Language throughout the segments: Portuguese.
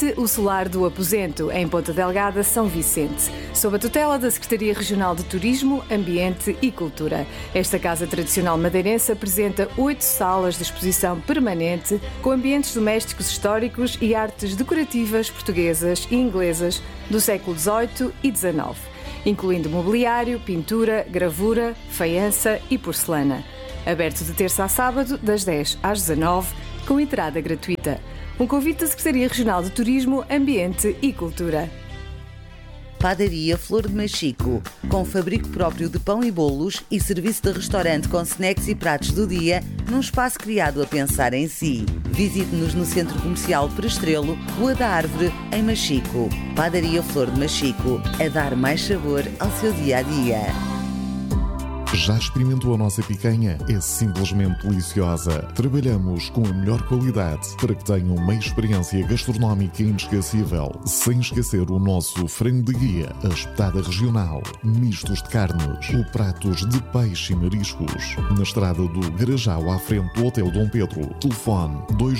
Ambiente, o Solar do Aposento, em Ponta Delgada, São Vicente, sob a tutela da Secretaria Regional de Turismo, Ambiente e Cultura. Esta casa tradicional madeirense apresenta 8 salas de exposição permanente com ambientes domésticos históricos e artes decorativas portuguesas e inglesas do século XVIII e XIX, incluindo mobiliário, pintura, gravura, faiança e porcelana. Aberto de terça a sábado, das 10 às 19, com entrada gratuita. Um convite da Secretaria Regional de Turismo, Ambiente e Cultura. Padaria Flor de Machico, com fabrico próprio de pão e bolos e serviço de restaurante com snacks e pratos do dia, num espaço criado a pensar em si. Visite-nos no Centro Comercial Prestrelo, Rua da Árvore, em Machico. Padaria Flor de Machico, a dar mais sabor ao seu dia-a-dia. Já experimentou a nossa picanha? É simplesmente deliciosa. Trabalhamos com a melhor qualidade para que tenham uma experiência gastronómica inesquecível. Sem esquecer o nosso frango de guia, a espetada regional, mistos de carnes ou pratos de peixe e mariscos. Na estrada do Garajal, à frente do Hotel Dom Pedro. Telefone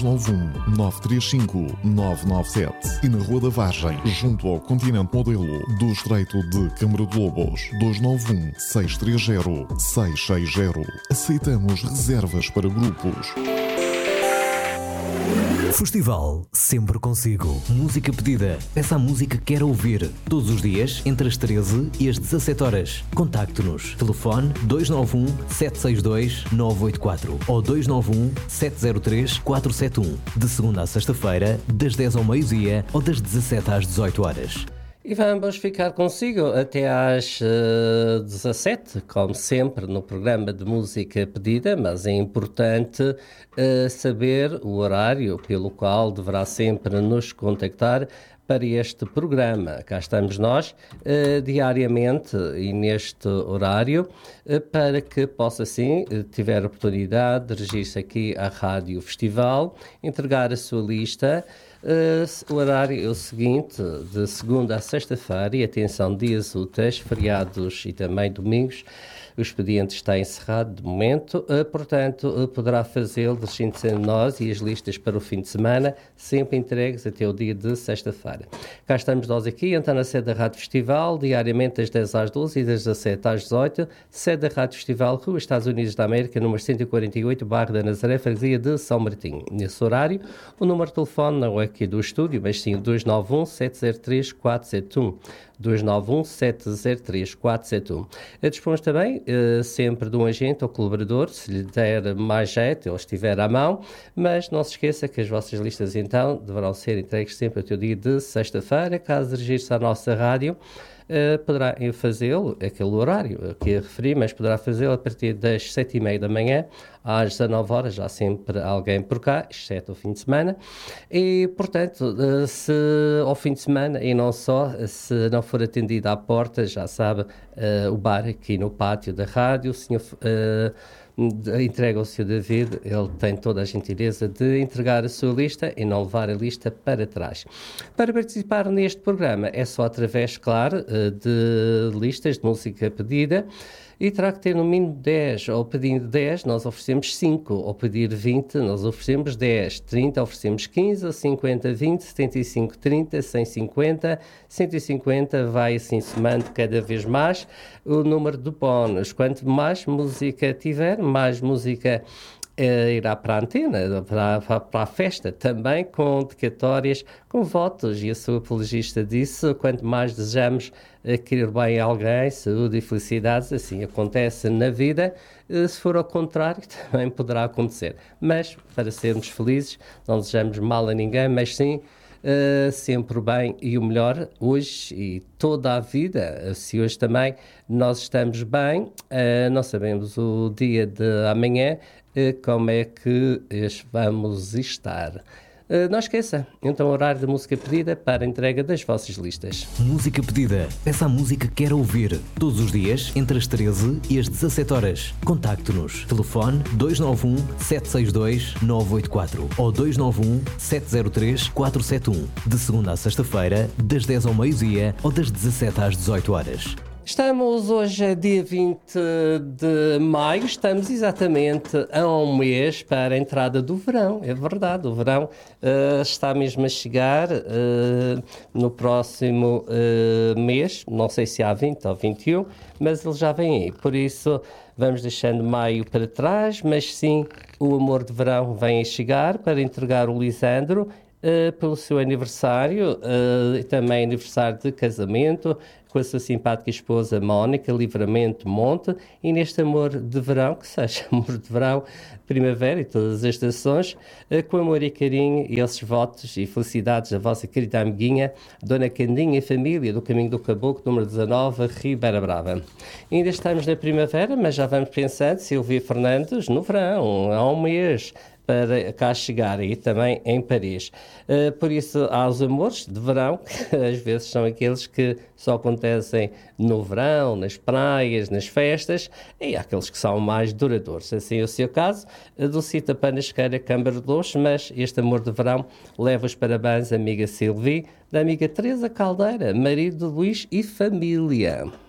291-935-997. E na Rua da Vargem, junto ao Continente Modelo do Estreito de Câmara de Lobos. 291-630-660. Aceitamos reservas para grupos. Festival sempre consigo. Música pedida. Peça a música que quer ouvir. Todos os dias, entre as 13 e as 17 horas. Contacte-nos. Telefone 291-762-984 ou 291-703-471. De segunda a sexta-feira, das 10 ao meio-dia ou das 17 às 18 horas. E vamos ficar consigo até às 17, como sempre, no programa de música pedida, mas é importante saber o horário pelo qual deverá sempre nos contactar para este programa. Cá estamos nós, diariamente e neste horário, para que possa, sim, tiver a oportunidade de registrar-se aqui à Rádio Festival, entregar a sua lista. O horário é o seguinte, de segunda a sexta-feira, e atenção, dias úteis, feriados e também domingos, o expediente está encerrado de momento, portanto, poderá fazê-lo dirigindo-se a nós e as listas para o fim de semana, sempre entregues até o dia de sexta-feira. Cá estamos nós aqui, então, na sede da Rádio Festival, diariamente das 10 às 12 e das 17 às 18, sede da Rádio Festival, Rua Estados Unidos da América, número 148, Bairro da Nazaré, freguesia de São Martinho. Nesse horário, o número de telefone não é aqui do estúdio, mas sim 291-703-471. 291-703-471. Dispomos também sempre de um agente ou colaborador, se lhe der mais jeito, ele estiver à mão, mas não se esqueça que as vossas listas então deverão ser entregues sempre até o dia de sexta-feira. Caso dirigir-se à nossa rádio, poderá fazê-lo, aquele horário que referi, mas poderá fazê-lo a partir das 7h30 da manhã às 19 horas, já sempre alguém por cá, exceto o fim de semana, e portanto, se ao fim de semana e não só, se não for atendido à porta, já sabe, o bar aqui no pátio da rádio, o senhor entrega ao Sr. David, ele tem toda a gentileza de entregar a sua lista e não levar a lista para trás. Para participar neste programa é só através, claro, de listas de música pedida, e terá que ter no mínimo 10, ou pedindo 10 nós oferecemos 5, ou pedir 20 nós oferecemos 10, 30 oferecemos 15, 50, 20, 75, 30, 150, 150, vai assim somando cada vez mais o número de bónus. Quanto mais música tiver, mais música irá para a antena, para a festa, também com dedicatórias, com votos, e a sua apologista disse, quanto mais desejamos querer bem a alguém, saúde e felicidades, assim acontece na vida. Se for ao contrário, também poderá acontecer, mas para sermos felizes, não desejamos mal a ninguém, mas sim sempre o bem e o melhor hoje e toda a vida. Se hoje também nós estamos bem, não sabemos o dia de amanhã, como é que vamos estar. Não esqueça, então, o horário de música pedida para a entrega das vossas listas. Música pedida. Peça a música que quer ouvir. Todos os dias, entre as 13 e as 17 horas. Contacte-nos. Telefone 291-762-984 ou 291-703-471. De segunda a sexta-feira, das 10 ao meio-dia ou das 17 às 18 horas. Estamos hoje, dia 20 de maio, estamos exatamente a um mês para a entrada do verão. É verdade, o verão está mesmo a chegar no próximo mês, não sei se há 20 ou 21, mas ele já vem aí. Por isso, vamos deixando maio para trás, mas sim, o amor de verão vem a chegar para entregar o Lisandro pelo seu aniversário, e também aniversário de casamento, com a sua simpática esposa Mónica, Livramento Monte, e neste amor de verão, que seja amor de verão, primavera e todas as estações, com amor e carinho e esses votos e felicidades da vossa querida amiguinha, Dona Candinha e família do Caminho do Caboclo, número 19, Ribeira Brava. Ainda estamos na primavera, mas já vamos pensando, Silvia Fernandes, no verão, há um mês, para cá chegar aí também em Paris. Por isso há os amores de verão, que às vezes são aqueles que só acontecem no verão, nas praias, nas festas, e há aqueles que são mais duradouros. Assim é o seu caso, a Dulcita Panasqueira Câmara de Luz, mas este amor de verão leva os parabéns à amiga Silvia, da amiga Teresa Caldeira, marido de Luís e família.